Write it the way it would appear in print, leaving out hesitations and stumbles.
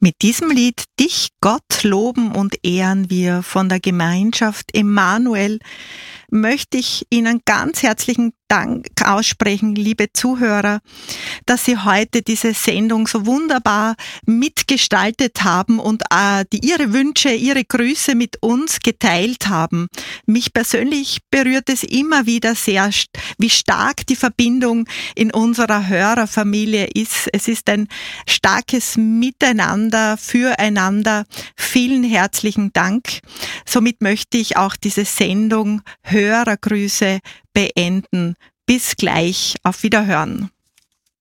Mit diesem Lied Dich, Gott, loben und ehren wir von der Gemeinschaft Emmanuel möchte ich Ihnen ganz herzlichen Dank aussprechen, liebe Zuhörer, dass Sie heute diese Sendung so wunderbar mitgestaltet haben und Ihre Wünsche, Ihre Grüße mit uns geteilt haben. Mich persönlich berührt es immer wieder sehr, wie stark die Verbindung in unserer Hörerfamilie ist. Es ist ein starkes Miteinander, Füreinander. Vielen herzlichen Dank. Somit möchte ich auch diese Sendung Hörergrüße beenden. Bis gleich, auf Wiederhören.